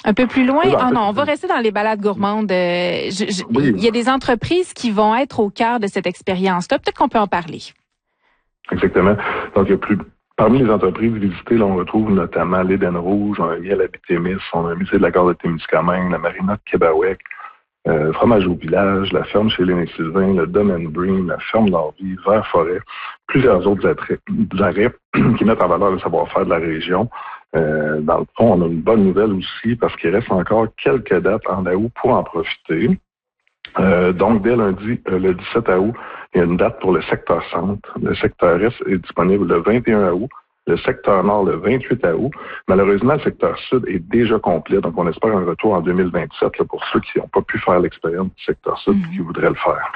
Un peu plus loin? Ah non, on va rester dans les balades gourmandes. Oui. Il y a des entreprises qui vont être au cœur de cette expérience-là. Peut-être qu'on peut en parler. Exactement. Donc, parmi les entreprises visitées, là, on retrouve notamment l'Éden Rouge, on a Miel Abitimis, on a le musée de la gare de Témiscamingue, la marina de Québec, Fromage au village, la ferme chez Léné Sylvain, le domaine Breen, la ferme d'Orvie, Vert-Forêt, plusieurs autres arrêts qui mettent en valeur le savoir-faire de la région. Dans le fond, on a une bonne nouvelle aussi parce qu'il reste encore quelques dates en août pour en profiter. Donc, dès lundi, le 17 août, il y a une date pour le secteur centre. Le secteur Est est disponible le 21 août. Le secteur nord, le 28 août. Malheureusement, le secteur sud est déjà complet. Donc, on espère un retour en 2027 là, pour ceux qui n'ont pas pu faire l'expérience du secteur sud et qui voudraient le faire.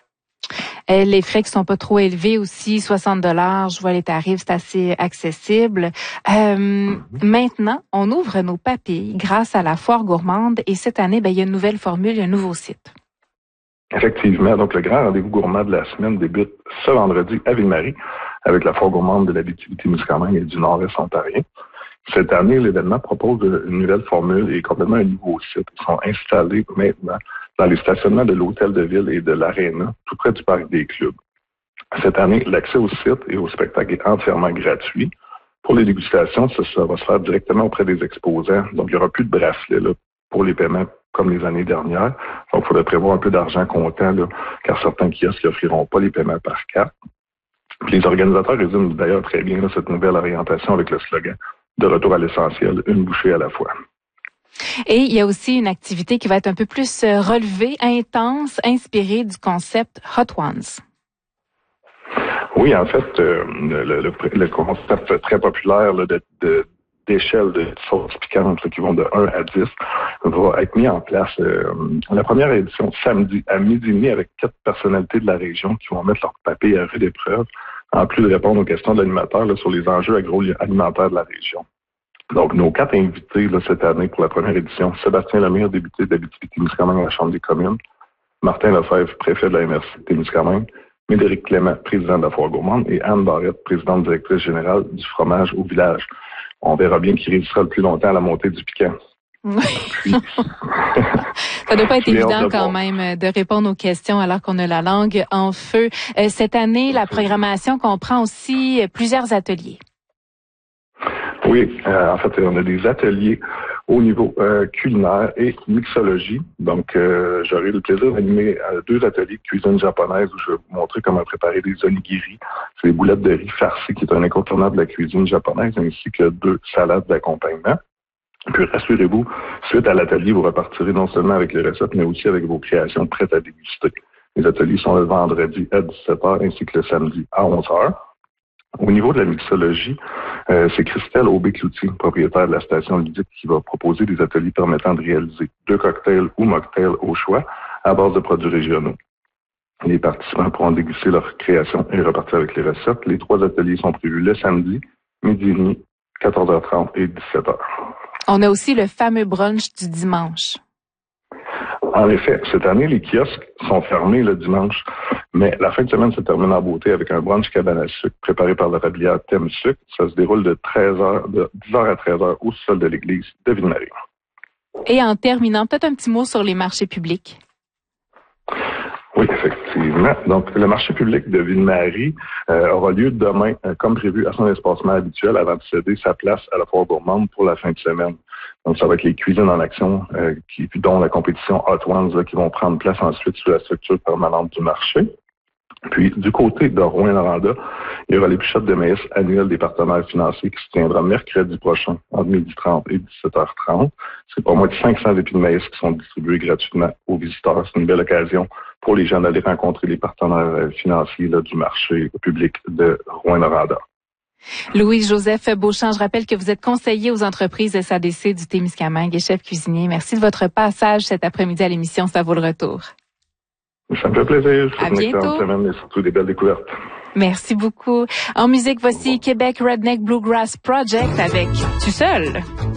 Les frais qui sont pas trop élevés aussi, 60 $. Je vois les tarifs, c'est assez accessible. Maintenant, on ouvre nos papilles grâce à la foire gourmande. Et cette année, il y a une nouvelle formule, il y a un nouveau site. Effectivement. Donc, le grand rendez-vous gourmand de la semaine débute ce vendredi à Ville-Marie avec la foire gourmande de l'Abitibi-Témiscamingue et du Nord-Est ontarien. Cette année, l'événement propose une nouvelle formule et complètement un nouveau site. Ils sont installés maintenant dans les stationnements de l'Hôtel de Ville et de l'Aréna, tout près du Parc des Clubs. Cette année, l'accès au site et au spectacle est entièrement gratuit. Pour les dégustations, ça va se faire directement auprès des exposants. Donc, il n'y aura plus de bracelets là, pour les paiements comme les années dernières. Donc, il faudrait prévoir un peu d'argent comptant, là, car certains kiosques n'offriront pas les paiements par carte. Puis les organisateurs résument d'ailleurs très bien là, cette nouvelle orientation avec le slogan « De retour à l'essentiel, une bouchée à la fois ». Et il y a aussi une activité qui va être un peu plus relevée, intense, inspirée du concept Hot Ones. Oui, en fait, le concept très populaire là, d'échelle de sauces piquantes là, qui vont de 1 à 10 va être mis en place la première édition samedi à 12h30 avec 4 personnalités de la région qui vont mettre leur papier à rude épreuve, en plus de répondre aux questions de l'animateur là, sur les enjeux agroalimentaires de la région. Donc, nos 4 invités là, cette année pour la première édition, Sébastien Lemire, député d'Abitibi-Témiscamingue à la Chambre des communes, Martin Lefebvre, préfet de la MRC de Témiscamingue, Médéric Clément, président de la Foire gourmande, et Anne Barrette, présidente directrice générale du fromage au village. On verra bien qui résistera le plus longtemps à la montée du piquant. Puis, ça doit pas être évident quand même de répondre aux questions alors qu'on a la langue en feu. Cette année, la programmation comprend aussi plusieurs ateliers. Oui, en fait, on a des ateliers au niveau culinaire et mixologie. Donc, j'aurai le plaisir d'animer 2 ateliers de cuisine japonaise où je vais vous montrer comment préparer des onigiri. C'est des boulettes de riz farcies qui est un incontournable de la cuisine japonaise, ainsi que 2 salades d'accompagnement. Puis, rassurez-vous, suite à l'atelier, vous repartirez non seulement avec les recettes, mais aussi avec vos créations prêtes à déguster. Les ateliers sont le vendredi à 17h ainsi que le samedi à 11h. Au niveau de la mixologie, c'est Christelle Aubé-Cloutier, propriétaire de la station ludique, qui va proposer des ateliers permettant de réaliser 2 cocktails ou mocktails au choix à base de produits régionaux. Les participants pourront déguster leur création et repartir avec les recettes. Les 3 ateliers sont prévus le samedi, 12h30, 14h30 et 17h. On a aussi le fameux brunch du dimanche. En effet, cette année, les kiosques sont fermés le dimanche, mais la fin de semaine se termine en beauté avec un brunch cabane à sucre préparé par le rablière Thème Sucre. Ça se déroule de 10h à 13h au sol de l'église de Ville-Marie. Et en terminant, peut-être un petit mot sur les marchés publics. Oui, effectivement. Donc, le marché public de Ville-Marie aura lieu demain, comme prévu, à son espacement habituel avant de céder sa place à la foire gourmande pour la fin de semaine. Donc, ça va être les cuisines en action, dont la compétition Hot Ones, là, qui vont prendre place ensuite sous la structure permanente du marché. Puis, du côté de Rouyn-Noranda, il y aura l'épluchette de maïs annuelle des partenaires financiers qui se tiendra mercredi prochain, entre 12h30 et 17h30. C'est pas moins de 500 épis de maïs qui sont distribués gratuitement aux visiteurs. C'est une belle occasion pour les gens d'aller rencontrer les partenaires financiers là, du marché public de Rouyn-Noranda. Louis-Joseph Beauchamp, je rappelle que vous êtes conseiller aux entreprises SADC du Témiscamingue et chef cuisinier. Merci de votre passage cet après-midi à l'émission Ça vaut le retour. Ça me fait plaisir. À bientôt. Une excellente semaine et surtout des belles découvertes. Merci beaucoup. En musique, voici Québec Redneck Bluegrass Project avec Tu seul.